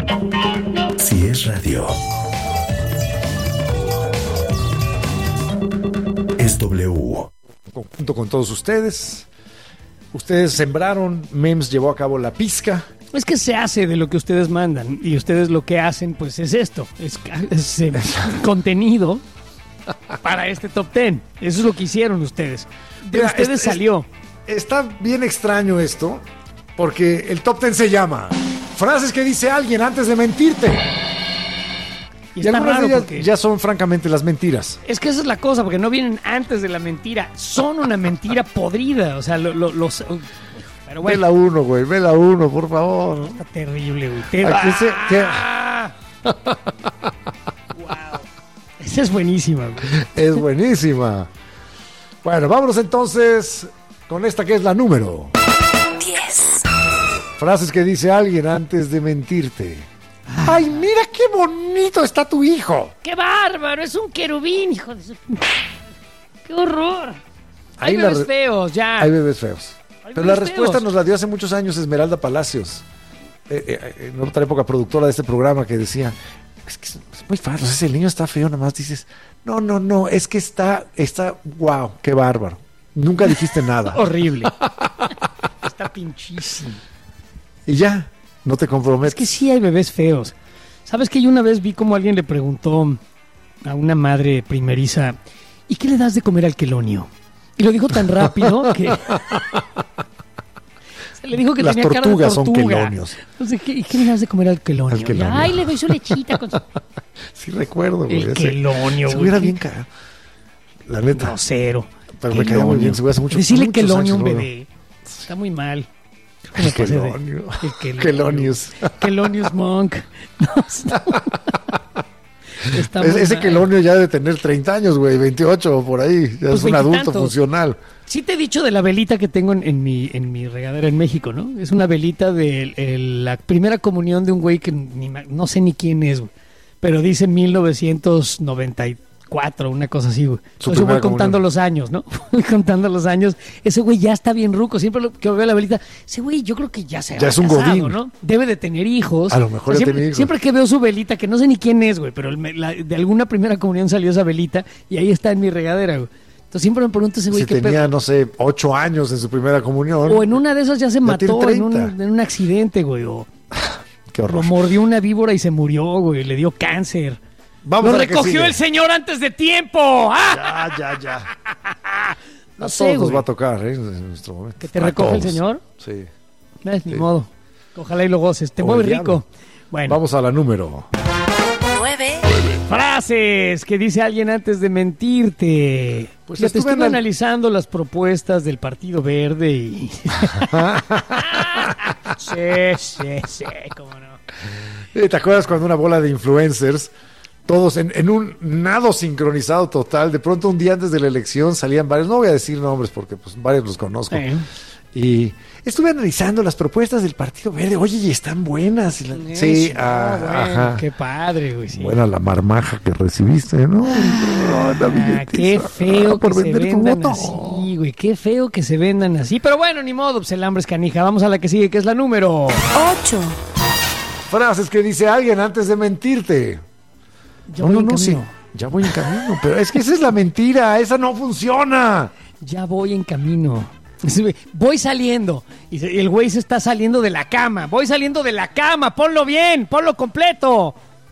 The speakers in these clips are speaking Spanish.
Si es radio, es W. Junto con todos ustedes. Ustedes sembraron, MEMS llevó a cabo la pizca. Es que se hace de lo que ustedes mandan y ustedes lo que hacen pues es esto, es contenido para este top 10. Eso es lo que hicieron ustedes. De Mira, ustedes salió. Está bien extraño esto, porque el top 10 se llama Frases que dice alguien antes de mentirte. Y Y está algunas raro de ellas porque ya son francamente las mentiras. es que esa es la cosa, porque no vienen antes de la mentira, son una mentira podrida, o sea, los... Pero bueno, Vela uno, güey, vela uno, por favor. está terrible, güey. Wow. Esa es buenísima, güey. Es buenísima. Bueno, vámonos entonces con esta que es la número 10. Frases que dice alguien antes de mentirte. ¡Ay, mira qué bonito está tu hijo! ¡Qué bárbaro! Es un querubín, hijo de su... ¡Qué horror! Hay Ahí la bebés feos, ya. Hay bebés feos. Hay Pero la bebés respuesta feos. nos la dio hace muchos años Esmeralda Palacios, en otra época productora de este programa, que decía, es que es muy fácil, o sea, si el niño está feo, nada más dices, no, es que está, wow, qué bárbaro. Nunca dijiste nada. Horrible. Está pinchísimo. Y ya, no te comprometes. Es que sí hay bebés feos. ¿Sabes que yo una vez vi como alguien le preguntó a una madre primeriza, ¿y qué le das de comer al quelonio? Y lo dijo tan rápido que... Se le dijo que Las tenía cara de tortugas son tortuga. quelonios. Entonces, ¿y qué le das de comer al quelonio? Al quelonio. Y, ay, le doy su lechita con su... Sí recuerdo, güey. El quelonio, Se güey. hubiera bien cagado. La neta. Grosero. Pero me caía muy bien, se hubiera hace mucho Decirle muchos quelonio a años, un ¿no? bebé. Está muy mal. El Creo que me pasé de- quelonio. El quelonio. Quelonius. Quelonius Monk. No, está muy Ese mal. quelonio ya debe tener 30 años, güey, 28 o por ahí. Ya Pues es un adulto veintitantos. funcional. Sí te he dicho de la velita que tengo en mi regadera en México, ¿no? Es una velita de la primera comunión de un güey que no sé ni quién es, güey. Pero dice 1994, una cosa así, güey. Su Entonces yo voy primera contando comunión. los años, ¿no? Voy contando los años. Ese güey ya está bien ruco. Siempre que veo la velita, ese güey yo creo que ya se Ya ha es un casado, godín. ¿no? Debe de tener hijos. A lo mejor ya siempre, tiene hijos. Siempre que veo su velita, que no sé ni quién es, güey, pero de alguna primera comunión salió esa velita y ahí está en mi regadera, güey. Entonces siempre me pregunto ese güey Si qué tenía, pedo. no sé, 8 años en su primera comunión. O en una de esas ya se Ya mató tiene en 30. un accidente, güey. O Qué lo horror. mordió una víbora y se murió, güey. Le dio cáncer. Vamos ¡Lo a la que recogió sigue. el señor antes de tiempo! ¡Ah! Ya. No A sé, todos nos güey. va a tocar, en nuestro momento. ¿Que te A recoge el todos. señor? Sí. Ni Sí. modo. Ojalá y lo goces. Te O mueve el diablo. rico. Bueno, Vamos a la número. 9. frases que dice alguien antes de mentirte. Pues Ya te estuve estuve anal- analizando las propuestas del Partido Verde y... sí, cómo no. ¿Te acuerdas cuando una bola de influencers, todos en un nado sincronizado total, de pronto un día antes de la elección salían varios, no voy a decir nombres porque pues varios los conozco, y estuve analizando las propuestas del Partido Verde, oye, y están buenas. Sí, bueno, ajá. qué padre, güey. Sí. Buena la marmaja que recibiste, ¿no? Qué feo por que se vender tu vendan voto. así, güey. Qué feo que se vendan así. Pero bueno, ni modo, pues el hambre es canija. Vamos a la que sigue, que es la número. 8. Frases que dice alguien antes de mentirte. Ya voy en camino. Ya voy en camino, pero es que esa es la mentira, esa no funciona. Ya voy en camino. Voy saliendo. Y el güey se está saliendo de la cama. Voy saliendo de la cama. Ponlo bien, ponlo completo.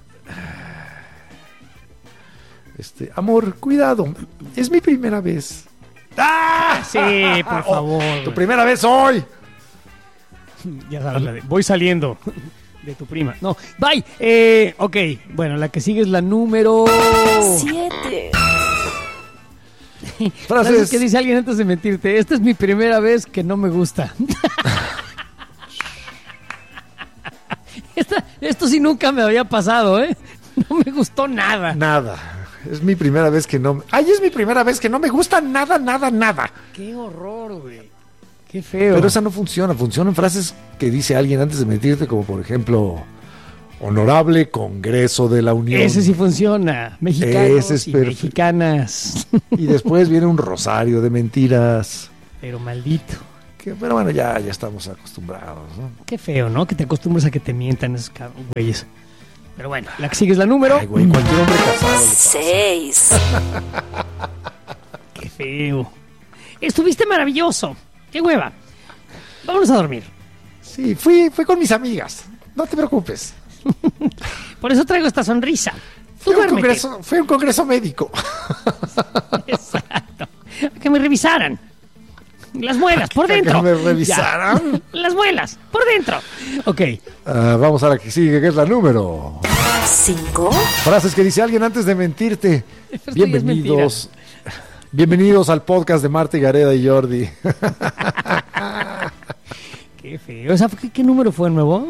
Amor, cuidado, es mi primera vez. ¡Ah! Sí, por favor. Tu primera vez hoy. Ya sabes, la de voy saliendo de tu prima. No, bye. Ok, bueno, la que sigue es la número... 7. Frases que dice alguien antes de mentirte. Esta es mi primera vez que no me gusta. Esto sí nunca me había pasado, ¿eh? No me gustó nada. Nada. Es mi primera vez que no... ¡Ay, es mi primera vez que no me gusta nada! Qué horror, güey. Qué feo. Pero esa no funciona. Funcionan frases que dice alguien antes de mentirte, como por ejemplo... Honorable Congreso de la Unión. Ese sí funciona. Mexicanos Ese es y perfecto. mexicanas. Y después viene un rosario de mentiras. Pero maldito. Pero bueno, ya estamos acostumbrados, ¿no? Qué feo, ¿no? Que te acostumbres a que te mientan esos güeyes. Pero bueno, la que sigue es la número. Ay, güey, cualquier hombre casado le pasa. 6. Qué feo. Estuviste maravilloso. Qué hueva. Vámonos a dormir. Sí, fui con mis amigas. No te preocupes. Por eso traigo esta sonrisa. Tú duérmete. Fue un congreso médico. Exacto. Que me revisaran. Las muelas, por dentro. ¿Que me revisaran? Ya. Las muelas, por dentro. Ok. Vamos a la que sigue, que es la número 5. Frases que dice alguien antes de mentirte. Esto Bienvenidos. Bienvenidos al podcast de Marta y Gareda y Jordi. Qué feo. O sea, ¿qué número fue nuevo?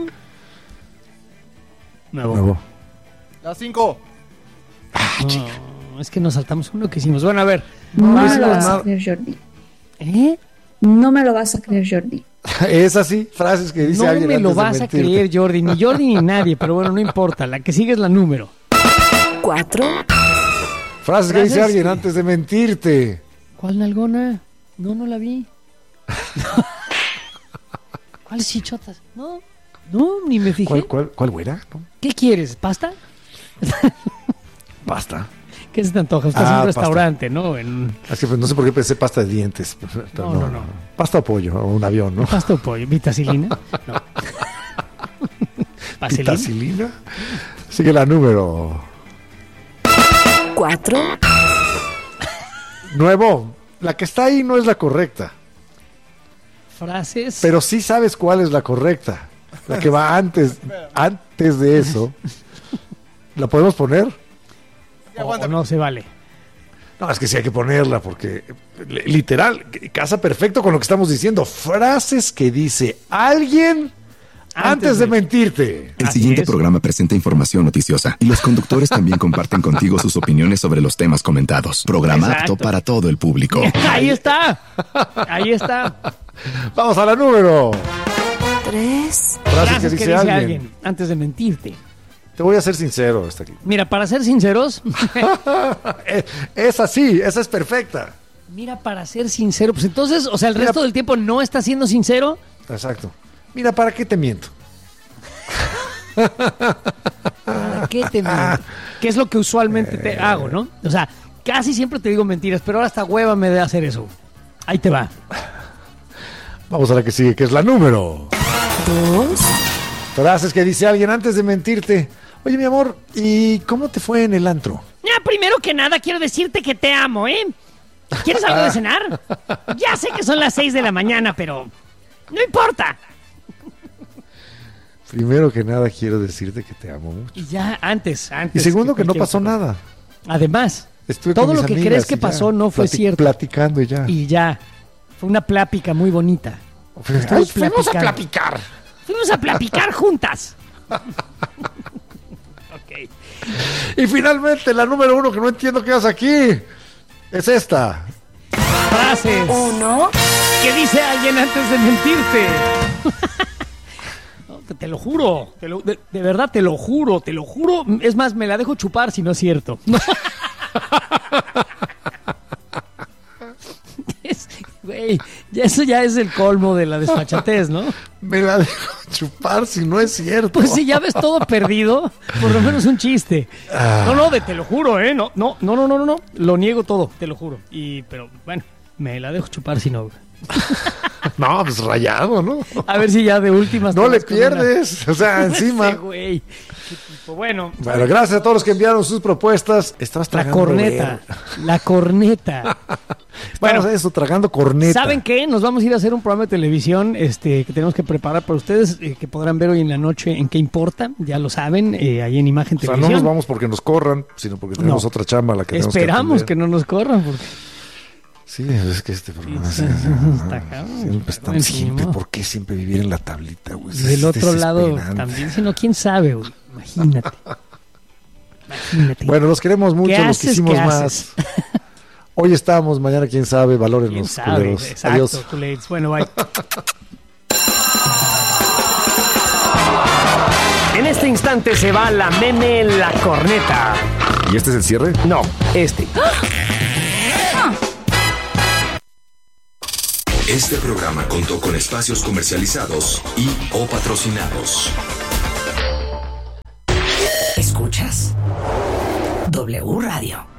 Nuevo. La 5. No, es que nos saltamos uno que hicimos. Bueno, a ver. No me eso lo no vas es a nada. creer, Jordi. ¿Eh? No me lo vas a creer, Jordi. Es así, frases que dice No alguien me lo antes de vas a mentirte. creer, Jordi. Ni Jordi ni nadie. Pero bueno, no importa. La que sigue es la número. 4. Frases que dice Frases alguien que- antes de mentirte. ¿Cuál nalgona? No la vi. ¿Cuáles chichotas? No, ni me fijé. ¿Cuál güera? ¿No? ¿Qué quieres? ¿Pasta? Pasta. ¿Qué se te antoja? Estás en un pasta. restaurante, ¿no? En Es que pues, no sé por qué pensé pasta de dientes. Pero No. Pasta o pollo, o un avión, ¿no? pasta o pollo, vitacilina. No. ¿Vaselina? Vitacilina. Sigue la número 4. nuevo. La que está ahí no es la correcta, Frases. pero sí sabes cuál es la correcta. La que va antes de eso. ¿La podemos poner? O no se vale. No, es que sí hay que ponerla porque literal casa perfecto con lo que estamos diciendo. Frases que dice alguien antes de mentirte. El Así siguiente es. programa presenta información noticiosa y los conductores también comparten contigo sus opiniones sobre los temas comentados. Programa Exacto. apto para todo el público. Ahí está. Ahí está. Vamos a la número. 3. Frases que dice alguien. antes de mentirte. Te voy a ser sincero hasta aquí. Mira, para ser sinceros, Es así, esa es perfecta. para ser sincero, pues entonces, o sea, el Mira. resto del tiempo no estás siendo sincero. Exacto. Mira, ¿para qué te miento? ¿Para qué te miento? ¿Qué es lo que usualmente te hago, no? O sea, casi siempre te digo mentiras, pero ahora hasta hueva me de hacer eso. Ahí te va. Vamos a la que sigue, que es la número 2. Frases que dice alguien antes de mentirte. Oye, mi amor, ¿y cómo te fue en el antro? Ya, primero que nada, quiero decirte que te amo, ¿eh? ¿Quieres algo de cenar? Ya sé que son las 6 de la mañana, pero no importa. Primero que nada, quiero decirte que te amo mucho. Y ya, antes. Y segundo, que no cualquier pasó cosa. nada. Además, Estuve todo con lo mis que amigas crees que y ya, pasó no fue cierto. Platicando y ya. Y ya. Fue una plática muy bonita. Estuve Ay, fuimos a platicando. platicar. Fuimos a platicar juntas. Ok. Y finalmente, la número 1 que no entiendo qué haces aquí. Es esta. Frases 1. que dice alguien antes de mentirte. No, te lo juro. De verdad, te lo juro. Es más, me la dejo chupar si no es cierto. Güey, eso ya es el colmo de la desfachatez, ¿no? Me la dejo chupar si no es cierto. Pues si ya ves todo perdido, por lo menos un chiste. No, te lo juro, ¿eh? No. Lo niego todo, te lo juro. Pero bueno, me la dejo chupar si no. No, pues rayado, ¿no? A ver si ya de últimas. No te le vas con una- pierdes. O sea, encima. Ese güey. Qué tipo. Bueno, Bueno, gracias a todos los que enviaron sus propuestas. Estabas la tragando corneta. ver. La corneta. Bueno, Bueno, eso, tragando corneta. ¿saben qué? Nos vamos a ir a hacer un programa de televisión que tenemos que preparar para ustedes, que podrán ver hoy en la noche en qué importa. Ya lo saben, ahí en Imagen O sea, no Televisión. nos vamos porque nos corran, sino porque tenemos No. otra chamba a la que tenemos Esperamos que atender. no nos corran, porque Sí, es que este programa Sí, está cabrón. siempre están Bueno, siempre. ni modo. ¿Por qué siempre vivir en la tablita, güey? y del Es otro lado desesperante. también, si no, quién sabe, güey. Imagínate. Bueno, los queremos mucho, ¿Qué los haces? quisimos ¿Qué más. haces? Hoy estamos, mañana quién sabe, valoren ¿Quién los sabe? culeros. Exacto, Adiós. culés. Bueno, bye. En este instante se va la meme, la corneta. ¿Y este es el cierre? No, este. Este programa contó con espacios comercializados y o patrocinados. Escuchas W Radio.